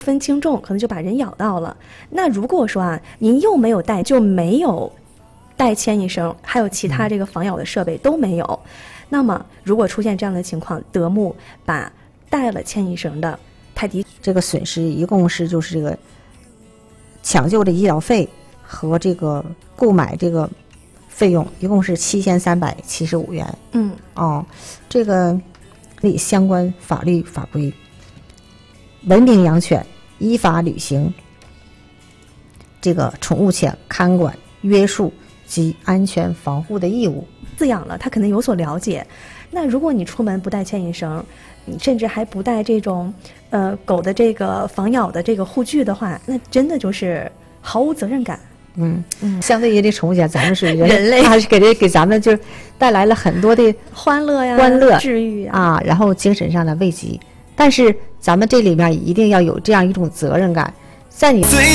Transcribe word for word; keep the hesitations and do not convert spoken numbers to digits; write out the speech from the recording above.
分轻重，可能就把人咬到了。那如果说啊，您又没有带，就没有带牵引绳，还有其他这个防咬的设备都没有，那么如果出现这样的情况，德牧把带了牵引绳的泰迪， 这个损失一共是就是这个抢救的医疗费和这个购买这个费用一共是七千三百七十五元。 嗯， 哦，这个里相关法律法规，文明养犬依法履行这个宠物犬看管、约束及安全防护的义务。 饲养了，他可能有所了解。那如果你出门不带牵引绳，你甚至还不带这种呃狗的这个防咬的这个护具的话，那真的就是毫无责任感。 嗯嗯，相对于这宠物犬，咱们是人人类还是给这给咱们就带来了很多的欢乐呀、 欢乐、 治愈呀啊，然后精神上的慰藉。但是咱们这里面一定要有这样一种责任感，在你。